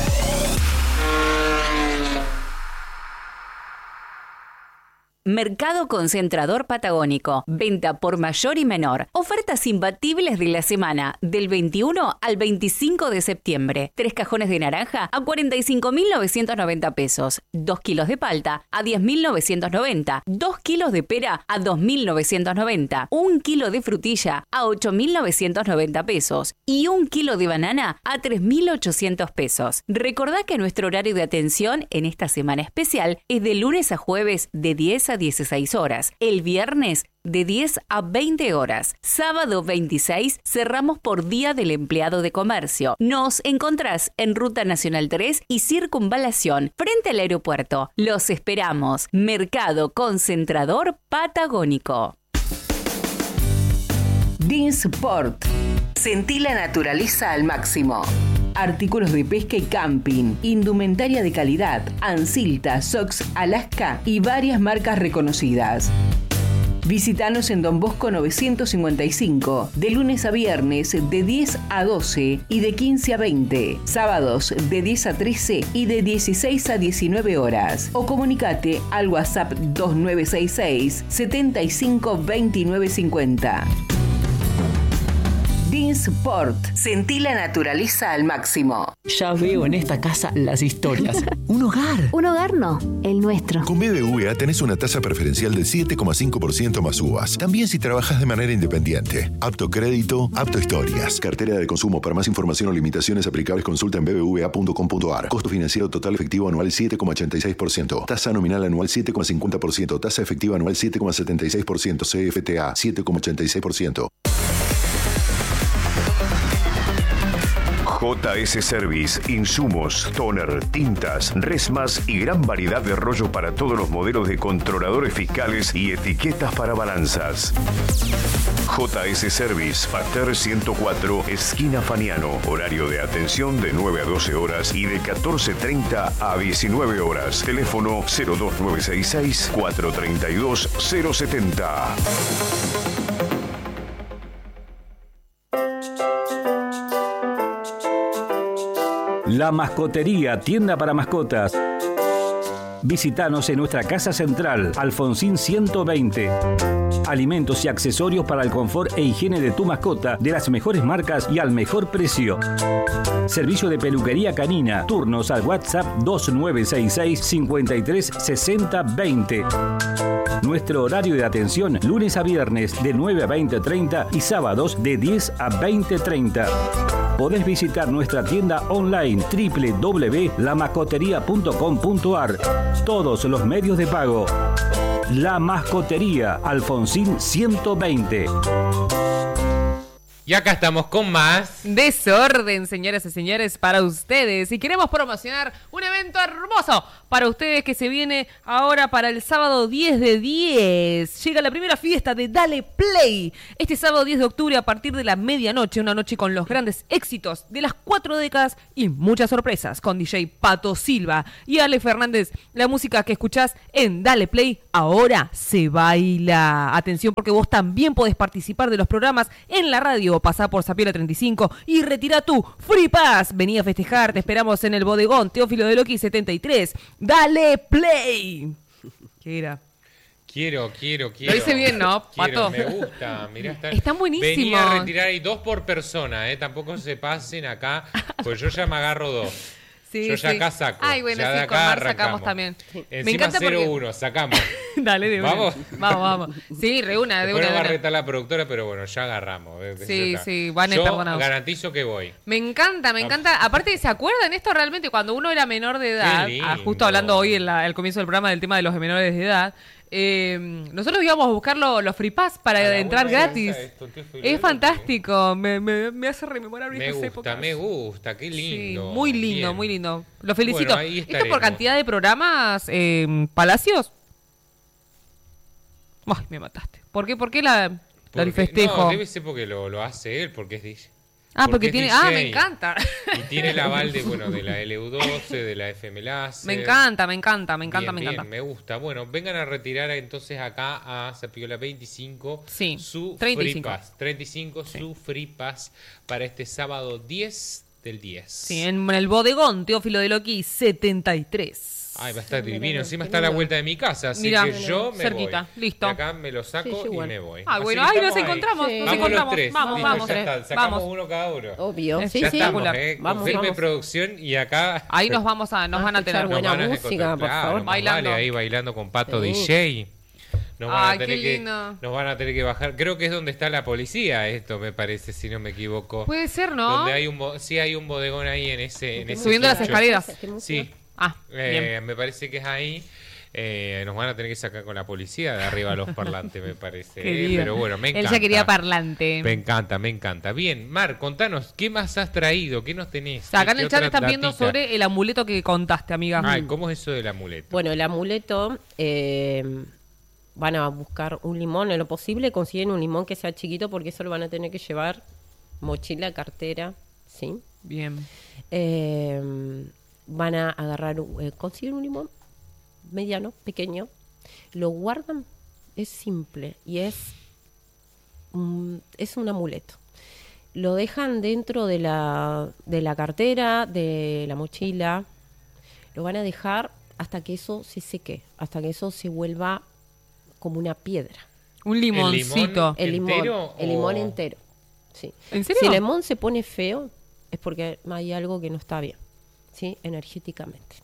Mercado Concentrador Patagónico. Venta por mayor y menor. Ofertas imbatibles de la semana del 21 al 25 de septiembre. 3 cajones de naranja a 45.990 pesos. 2 kilos de palta a 10.990. 2 kilos de pera a 2.990. 1 kilo de frutilla a 8.990 pesos. Y 1 kilo de banana a 3.800 pesos. Recordá que nuestro horario de atención en esta semana especial es de lunes a jueves de 10 a 16 horas. El viernes de 10 a 20 horas. Sábado 26 cerramos por Día del Empleado de Comercio. Nos encontrás en Ruta Nacional 3 y Circunvalación, frente al aeropuerto. Los esperamos. Mercado Concentrador Patagónico.
Dinsport. Sentí la naturaleza al máximo. Artículos de pesca y camping, indumentaria de calidad, Ansilta, Sox, Alaska y varias marcas reconocidas. Visítanos en Don Bosco 955, de lunes a viernes de 10 a 12 y de 15 a 20, sábados de 10 a 13 y de 16 a 19 horas. O comunicate al WhatsApp 2966 75 29 50. Dinsport. Sentí la naturaleza al máximo.
Ya veo en esta casa las historias. Un hogar.
Un hogar no, el nuestro.
Con BBVA tenés una tasa preferencial del 7,5% más uvas. También si trabajas de manera independiente. Apto crédito, apto historias. Cartera de consumo. Para más información o limitaciones aplicables, consulta en bbva.com.ar. Costo financiero total efectivo anual 7,86%. Tasa nominal anual 7,50%. Tasa efectiva anual 7,76%. CFTA 7,86%.
JS Service, insumos, toner, tintas, resmas y gran variedad de rollo para todos los modelos de controladores fiscales y etiquetas para balanzas. JS Service, Pater 104, esquina Faniano. Horario de atención de 9 a 12 horas y de 14:30 a 19 horas. Teléfono 02966 432 070.
La Mascotería, tienda para mascotas. Visítanos en nuestra casa central, Alfonsín 120. Alimentos y accesorios para el confort e higiene de tu mascota, de las mejores marcas y al mejor precio. Servicio de peluquería canina. Turnos al WhatsApp 2966 53 60 20. Nuestro horario de atención, lunes a viernes de 9 a 20:30 y sábados de 10 a 20:30. Podés visitar nuestra tienda online www.lamascoteria.com.ar. Todos los medios de pago. La Mascotería, Alfonsín 120.
Y acá estamos con más
Desorden, señoras y señores, para ustedes. Y queremos promocionar un evento hermoso para ustedes que se viene ahora para el sábado 10 de 10. Llega la primera fiesta de Dale Play. Este sábado 10 de octubre a partir de la medianoche. Una noche con los grandes éxitos de las 4 décadas y muchas sorpresas con DJ Pato Silva y Ale Fernández. La música que escuchás en Dale Play ahora se baila. Atención porque vos también podés participar de los programas en la radio. Pasá por Zapiola 35 y retira tu Free Pass. Vení a festejar, te esperamos en el bodegón Teófilo de Loqui 73. ¡Dale Play! ¿Qué era?
Quiero.
Lo hice bien, ¿no, Pato?
Me gusta, mirá.
Están buenísimos.
Venía a retirar y 2 por persona, tampoco se pasen acá, pues yo ya me agarro 2.
Sí,
yo ya acá saco.
Ay, bueno,
ya
sí,
de acá
con Mar
arrancamos.
sacamos también.
Encima
Me encanta
0-1, sacamos.
Dale, de una.
¿Vamos?
Vamos. Sí, de una.
Después nos va a retar la productora, pero bueno, ya agarramos.
Sí, van a
yo
perdonados.
Garantizo que voy.
Me encanta. Aparte, ¿se acuerdan esto realmente? Cuando uno era menor de edad, justo hablando hoy al comienzo del programa del tema de los menores de edad, nosotros íbamos a buscar los free pass para entrar gratis. Es fantástico, me hace rememorar estas épocas.
Me gusta, qué lindo.
Sí, muy lindo,
bien.
muy lindo. Lo felicito.
Bueno,
¿Esto por cantidad de programas, Palacios? Ay, me mataste. ¿Por qué el festejo?
No, debe ser porque lo hace él, porque es DJ.
Porque tiene...
DJ,
me encanta.
Y tiene el aval de la LU12, de la FM Láser.
Me encanta.
Bien, me gusta. Bueno, vengan a retirar entonces acá a Zapiola 25 su
35.
Free Pass. 35 su Free Pass para este sábado 10 del 10.
Sí, en el bodegón Teófilo de Loqui 73.
Ay, va a estar divino. Encima está a la vuelta de mi casa, así que yo me
cerquita,
voy.
listo.
De acá me lo saco y me voy.
Bueno, ahí nos encontramos.
Vamos los 3.
Vamos.
Ya está. Sacamos uno cada uno.
Obvio.
Ya estamos, confirme producción y acá...
Ahí nos van a tener
buena música, por favor.
Bailando.
Ahí bailando con Pato DJ. Nos van a tener que bajar. Creo que es donde está la policía esto, me parece, si no me equivoco.
Puede ser, ¿no?
Donde hay un bodegón ahí en ese
subiendo las escaleras.
Sí. Me parece que es ahí. Nos van a tener que sacar con la policía de arriba los parlantes, me parece. Pero bueno, me encanta.
Él ya quería parlante.
Me encanta. Bien, Mar, contanos, ¿qué más has traído? ¿Qué nos tenés?
Acá en el chat están viendo sobre el amuleto que contaste, amiga.
¿Cómo es eso del amuleto?
Bueno, el amuleto... van a buscar un limón, en lo posible consiguen un limón que sea chiquito porque eso lo van a tener que llevar mochila, cartera, ¿sí?
Bien.
Van a agarrar, consiguen un limón mediano, pequeño, lo guardan, es simple y es un amuleto. Lo dejan dentro de la cartera, de la mochila, lo van a dejar hasta que eso se seque, hasta que eso se vuelva como una piedra.
Un limoncito.
El limón entero. Sí.
¿En serio?
Si el limón se pone feo, es porque hay algo que no está bien, ¿sí? Energéticamente.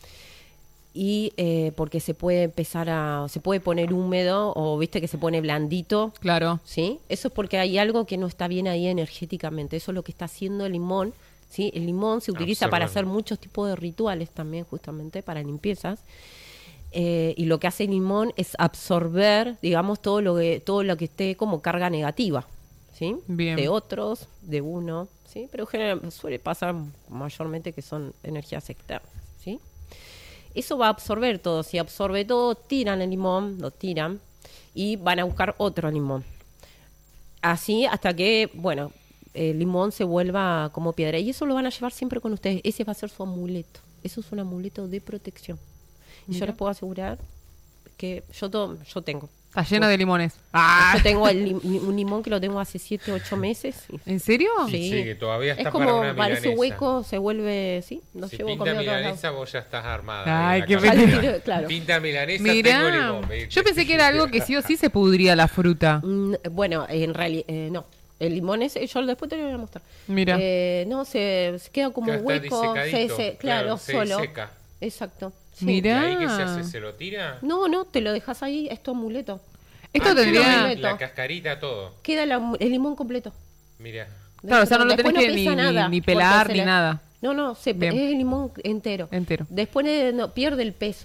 Y porque se puede se puede poner húmedo o viste que se pone blandito.
Claro.
¿Sí? Eso es porque hay algo que no está bien ahí energéticamente. Eso es lo que está haciendo el limón. ¿Sí? El limón se utiliza para hacer muchos tipos de rituales también, justamente, para limpiezas. Y lo que hace el limón es absorber, digamos, todo lo que esté como carga negativa, ¿sí?
Bien.
De otros, de uno, ¿sí? Pero suele pasar mayormente que son energías externas, ¿sí? Eso va a absorber todo. Si absorbe todo, tiran el limón, lo tiran y van a buscar otro limón. Así hasta que, bueno, el limón se vuelva como piedra. Y eso lo van a llevar siempre con ustedes. Ese va a ser su amuleto. Eso es un amuleto de protección. Y yo les puedo asegurar que yo tengo.
Está lleno de limones.
Yo tengo un limón que lo tengo hace 7, 8 meses.
¿En serio?
Sí, que todavía está
es como
para una
parece
milanesa.
hueco, se vuelve, sí, lo
si
llevo
pinta
conmigo a todos
milanesa,
lados.
vos ya estás armada.
Ay, qué
pena. Claro.
Pinta milanesa,
Mirá,
tengo limón.
yo pensé que era algo que sí o sí se pudría la fruta.
Bueno, en realidad, no. El limón ese, yo después te lo voy a mostrar.
Mira.
No, se queda como hueco. Claro, solo.
Seca.
Exacto. Sí.
Mirá.
¿Y ahí qué se hace? ¿Se lo tira?
No, te lo dejas ahí, es tu amuleto.
Esto tendría...
La cascarita, todo.
Queda el limón completo.
Mira.
Claro, o sea, no lo tenés que
nada,
ni pelar ni nada.
No, es el limón entero.
Entero.
Después pierde el peso.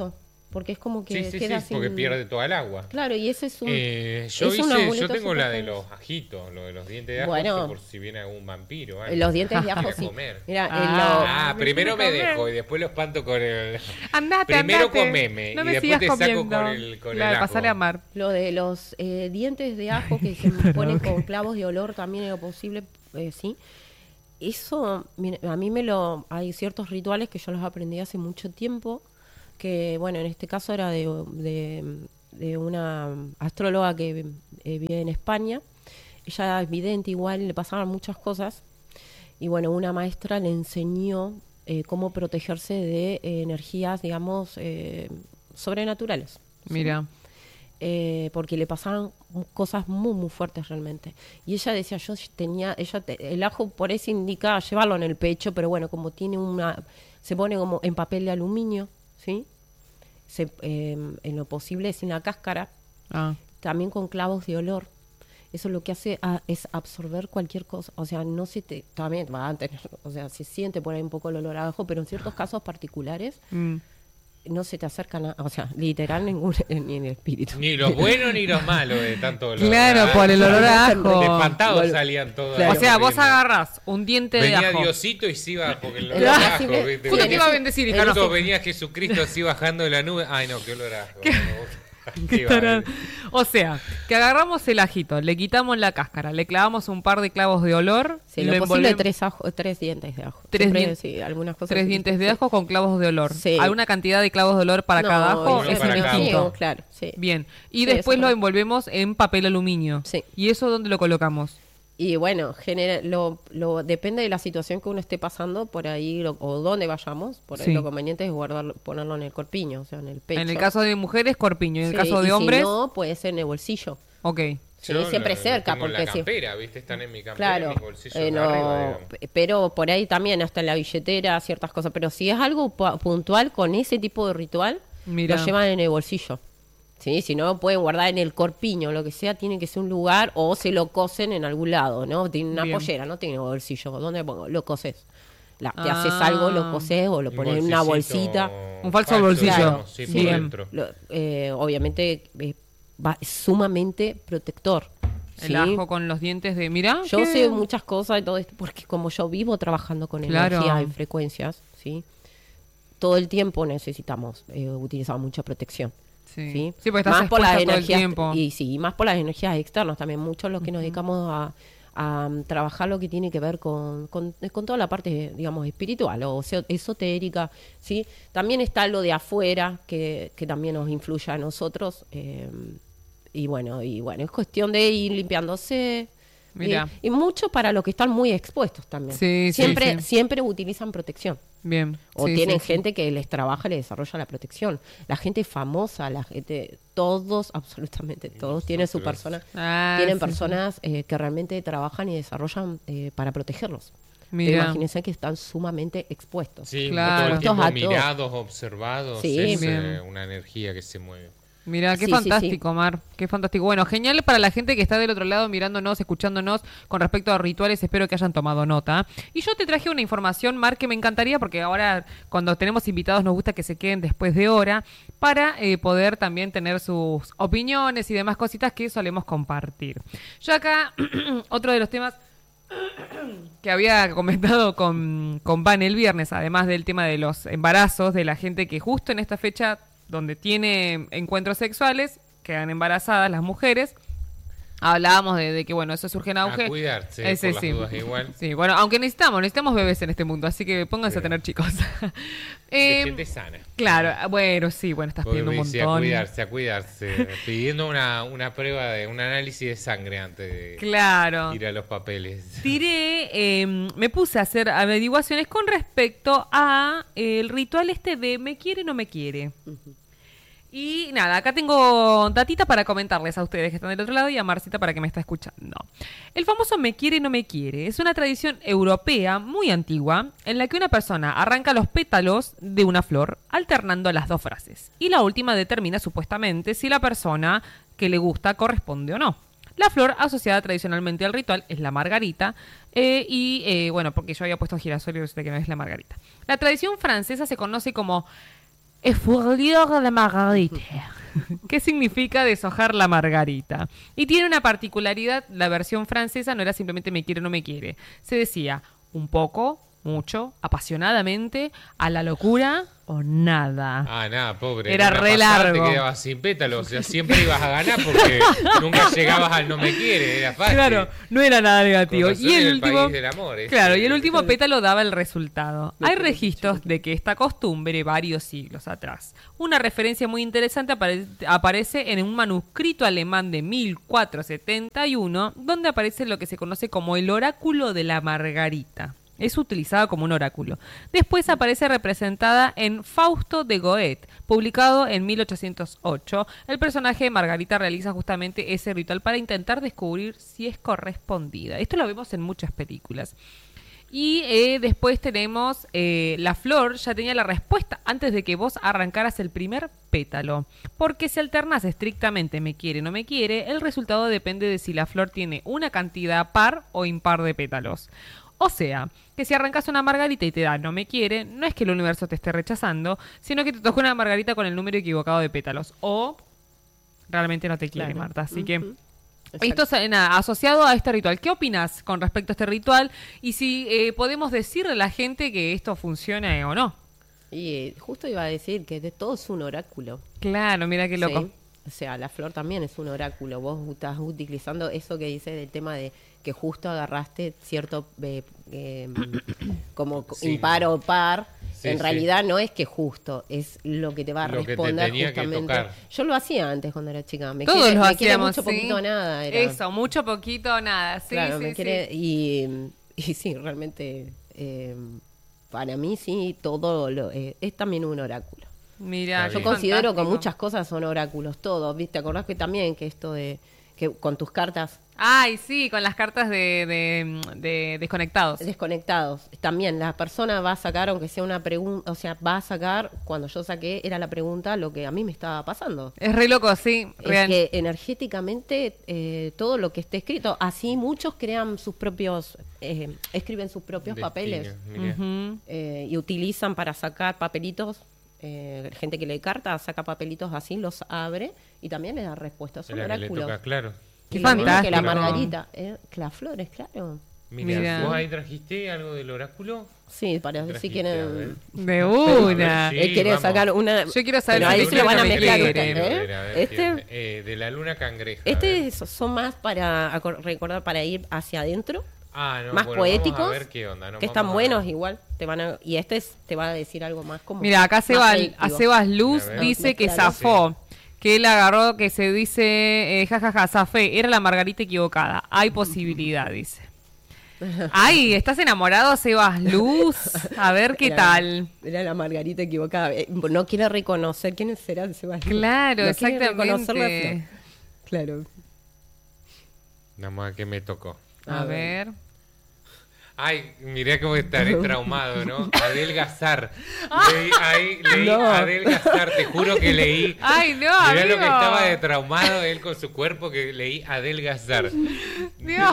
porque es como que
queda sin... porque pierde toda el agua.
Claro, y ese es un...
yo tengo la de los ajitos, lo de los dientes de ajo, por si viene algún vampiro.
Los dientes de ajo, sí.
Comer.
Mira,
primero me dejo y después lo espanto con el...
Andate,
primero comeme y después te saco con el ajo.
Pasale a Mar.
Lo de los dientes de ajo que se ponen con clavos de olor también es lo posible, sí. Eso, a mí hay ciertos rituales que yo los aprendí hace mucho tiempo, que bueno, en este caso era de una astróloga que vive en España. Ella es vidente igual, le pasaban muchas cosas, y bueno, una maestra le enseñó cómo protegerse de energías, digamos, sobrenaturales.
Mira.
¿sí? Porque le pasaban cosas muy, muy fuertes realmente. Y ella decía, el ajo por eso indica llevarlo en el pecho, pero bueno, como tiene se pone como en papel de aluminio, ¿sí? En lo posible sin la cáscara, también con clavos de olor. Eso lo que hace es absorber cualquier cosa, o sea, no se te, también va a tener, o sea, se siente por ahí un poco el olor a ajo, pero en ciertos casos particulares no se te acercan, o sea, literal ni en el espíritu.
Ni los buenos ni los malos de tanto olor.
Claro, por el olor a ajo.
De espantados salían todos.
Claro. O sea, vos agarrás un diente de ajo.
Venía Diosito y se iba, porque el olor a ajo.
¿Justo te iba a bendecir, hija?
Justo venía Jesucristo así bajando de la nube. Ay, no, qué olor a ajo.
O sea, que agarramos el ajito, le quitamos la cáscara, le clavamos un par de clavos de olor.
Sí, lo posible tres dientes de ajo.
Algunas cosas. Tres dientes de ajo con clavos de olor. Sí. ¿Alguna cantidad de clavos de olor para cada ajo?
Es distinto.
Claro, sí.
Bien. Y después lo envolvemos en papel aluminio.
Sí.
¿Y eso dónde lo colocamos?
Y bueno, depende de la situación que uno esté pasando, por ahí, o dónde vayamos, por ahí lo conveniente es ponerlo en el corpiño, o sea, en el pecho.
En el caso de mujeres, corpiño. En el caso de hombres...
si no, puede ser en el bolsillo.
Ok.
Sí, siempre cerca.
Porque
la
campera, ¿viste? Están en mi campera,
claro,
en mis bolsillos arriba,
pero por ahí también, hasta en la billetera, ciertas cosas. Pero si es algo puntual con ese tipo de ritual, lo llevan en el bolsillo. Sí, si no lo pueden guardar en el corpiño, lo que sea, tiene que ser un lugar, o se lo cosen en algún lado, ¿no? Tiene una pollera, no tiene bolsillo. ¿Dónde pongo? Lo coses. Te haces algo, lo coses o lo pones en una bolsita.
Un falso bolsillo.
Claro, sí, por dentro.
Obviamente es sumamente protector.
El ajo con los dientes de... Mira,
yo sé muchas cosas de todo esto, porque como yo vivo trabajando con energías y frecuencias, ¿sí? Todo el tiempo necesitamos utilizar mucha protección.
Sí, porque estás
más por las energías
todo el tiempo.
Y más por las energías externas también. Muchos los que nos dedicamos a trabajar lo que tiene que ver con toda la parte, digamos, espiritual o esotérica, ¿sí? También está lo de afuera que también nos influye a nosotros. Y bueno, es cuestión de ir limpiándose.
Mira.
Y mucho para los que están muy expuestos también. Siempre utilizan protección.
Bien.
O tienen gente que les trabaja y les desarrolla la protección. La gente famosa, absolutamente todos tienen su persona. Tienen personas que realmente trabajan y desarrollan para protegerlos.
Mira.
Imagínense que están sumamente expuestos.
Sí, todo el tiempo mirados, observados. Es una energía que se mueve.
Mira, qué fantástico, Mar, qué fantástico. Bueno, genial para la gente que está del otro lado mirándonos, escuchándonos con respecto a rituales, espero que hayan tomado nota. Y yo te traje una información, Mar, que me encantaría, porque ahora cuando tenemos invitados nos gusta que se queden después de hora, para poder también tener sus opiniones y demás cositas que solemos compartir. Yo acá, otro de los temas que había comentado con Van el viernes, además del tema de los embarazos, de la gente que justo en esta fecha donde tiene encuentros sexuales, quedan embarazadas las mujeres. Hablábamos de que, bueno, eso surge en auge.
A cuidarse, por las dudas igual.
Sí, bueno, aunque necesitamos bebés en este mundo, así que pónganse a tener chicos.
Gente sana.
Claro, estás pidiendo un montón.
A cuidarse. Pidiendo una prueba un análisis de sangre antes de ir a los papeles.
Me puse a hacer averiguaciones con respecto a el ritual de me quiere, no me quiere. Y nada, acá tengo datita para comentarles a ustedes que están del otro lado y a Marcita para que me está escuchando. El famoso me quiere, no me quiere es una tradición europea muy antigua en la que una persona arranca los pétalos de una flor alternando las dos frases. Y la última determina supuestamente si la persona que le gusta corresponde o no. La flor asociada tradicionalmente al ritual es la margarita bueno, porque yo había puesto girasol y resulta que no es la margarita. La tradición francesa se conoce como Effleurer la margarita. ¿Qué significa deshojar la margarita? Y tiene una particularidad, la versión francesa no era simplemente me quiere o no me quiere. Se decía un poco, mucho, apasionadamente, a la locura o nada.
Ah, nada, pobre.
Era re largo.
Te quedabas sin pétalos, o sea, siempre ibas a ganar porque nunca llegabas al no me quiere, era fácil.
Claro, no era nada negativo.
Y el último, país del amor,
claro, y el último pétalo daba el resultado. Hay registros de que esta costumbre varios siglos atrás. Una referencia muy interesante aparece en un manuscrito alemán de 1471, donde aparece lo que se conoce como el oráculo de la margarita. Es utilizado como un oráculo. Después aparece representada en Fausto de Goethe, publicado en 1808. El personaje de Margarita realiza justamente ese ritual para intentar descubrir si es correspondida. Esto lo vemos en muchas películas. Y después tenemos la flor ya tenía la respuesta antes de que vos arrancaras el primer pétalo. Porque si alternás estrictamente me quiere, no me quiere, el resultado depende de si la flor tiene una cantidad par o impar de pétalos. O sea, que si arrancas una margarita y te da no me quiere, no es que el universo te esté rechazando, sino que te tocó una margarita con el número equivocado de pétalos. O realmente no te quiere, claro. Marta. Así que esto es asociado a este ritual. ¿Qué opinas con respecto a este ritual? Y si podemos decirle a la gente que esto funciona o no.
Y justo iba a decir que de todo es un oráculo.
Claro, mira qué loco.
Sí. O sea, la flor también es un oráculo. Vos estás utilizando eso que dice del tema de que justo agarraste cierto como sí, impar o par. Sí, en realidad no es que justo, es lo que te va a responder justamente. Yo lo hacía antes cuando era chica.
Todos lo hacíamos,
mucho, poquito, nada. Era.
Eso, mucho, poquito, nada. Sí,
claro,
sí,
y sí, realmente para mí sí, todo es también un oráculo.
Mira,
yo considero que muchas cosas son oráculos, todos. ¿Viste? ¿Te acordás que también que esto de que con tus cartas?
Ay, sí, con las cartas de desconectados.
Desconectados. También la persona va a sacar, aunque sea una pregunta, o sea, va a sacar, cuando yo saqué, era la pregunta lo que a mí me estaba pasando.
Es re loco, sí.
Real. Es que energéticamente todo lo que esté escrito, así muchos crean sus propios, escriben sus propios papeles. Y utilizan para sacar papelitos. Gente que lee cartas, saca papelitos así, los abre y también le da respuestas. Son oráculos.
Claro.
Qué fantástico.
Que la margarita, las flores, claro.
Mira, ¿vos ahí trajiste algo del oráculo?
Sí, para ver si quieren.
De una.
Él quiere sacar una.
Yo quiero saber.
Pero ahí se lo van a mezclar
de la luna cangreja.
Son más para recordar, para ir hacia adentro.
No,
más poéticos,
vamos a ver qué onda,
que están buenos igual, te va a decir algo más como.
Mira, acá Sebas Luz dice que zafó, que él agarró, que se dice, zafé, era la margarita equivocada, hay posibilidad, dice. Ay, ¿estás enamorado, Sebas Luz? A ver qué tal.
Era la margarita equivocada, no quiere reconocer quiénes serán Sebas Luz.
Claro, no exactamente.
Claro.
Vamos a ver qué me tocó.
A ver.
Ay, mirá cómo estaré traumado, ¿no? Adelgazar. Leí adelgazar, te juro que leí.
Ay, no,
mirá
amigo.
Lo que estaba de traumado él con su cuerpo, que leí adelgazar.
Dios.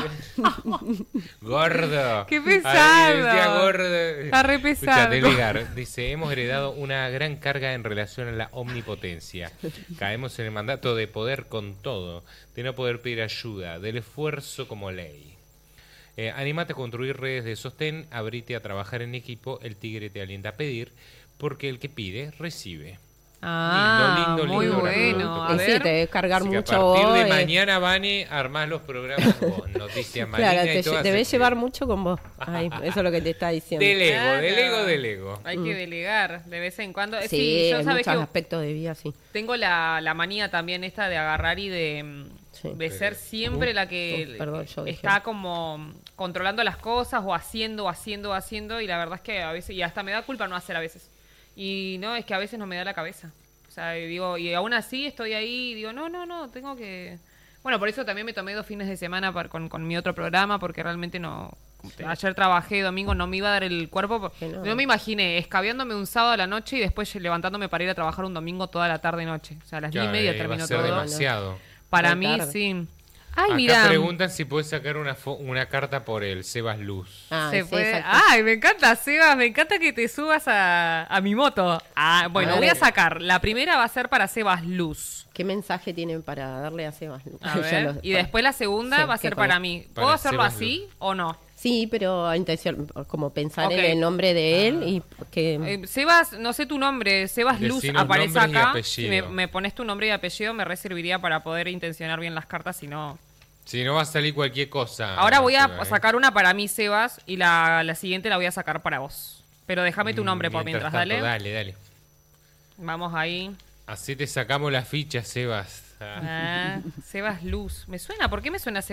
Gordo.
Qué pesado.
Decía gordo.
Está re pesado.
Delegar. Dice, hemos heredado una gran carga en relación a la omnipotencia. Caemos en el mandato de poder con todo, de no poder pedir ayuda, del esfuerzo como ley. Anímate a construir redes de sostén, abrite a trabajar en equipo, el tigre te alienta a pedir, porque el que pide, recibe.
Lindo, muy bueno.
A ver. Sí, te debes cargar
así
mucho.
A partir de mañana, Vani, armás los programas vos, Noticias Marina
claro,
y todo.
Te debes llevar mucho con vos. Ay, eso es lo que te está diciendo.
Delego.
Hay que delegar de vez en cuando.
Sí, yo en muchos aspectos de vida, sí.
Tengo la manía también esta de agarrar y de ser siempre la que está como controlando las cosas o haciendo, y la verdad es que a veces, y hasta me da culpa no hacer a veces. Y no, es que a veces no me da la cabeza. O sea, digo, y aún así estoy ahí y digo, no, tengo que... Bueno, por eso también me tomé 2 fines de semana con mi otro programa, porque realmente no... Sí. Ayer trabajé, domingo no me iba a dar el cuerpo. No me imaginé escabeándome un sábado a la noche y después levantándome para ir a trabajar un domingo toda la tarde-noche. O sea, a las 10:30 terminó todo.
Demasiado.
Para mí, sí. Ay,
Acá
mira.
preguntan si puedes sacar una carta por el Sebas Luz.
Se puede. Ay, me encanta, Sebas. Me encanta que te subas a mi moto. Bueno, voy a sacar. La primera va a ser para Sebas Luz.
¿Qué mensaje tienen para darle a Sebas Luz?
A ver, y después la segunda va a ser para mí. ¿Puedo hacerlo así o no?
Sí, pero a intención, como pensar en el nombre de él y que...
Sebas, no sé tu nombre, Sebas Luz aparece acá. Si
me
me pones tu nombre y apellido, me reservaría para poder intencionar bien las cartas, si no...
Si no va a salir cualquier cosa.
Ahora voy a sacar una para mí, Sebas, y la siguiente la voy a sacar para vos. Pero déjame tu nombre por mientras,
tanto,
dale.
Dale.
Vamos ahí.
Así te sacamos la ficha, Sebas.
Sebas Luz. ¿Me suena? ¿Por qué me suena Sebas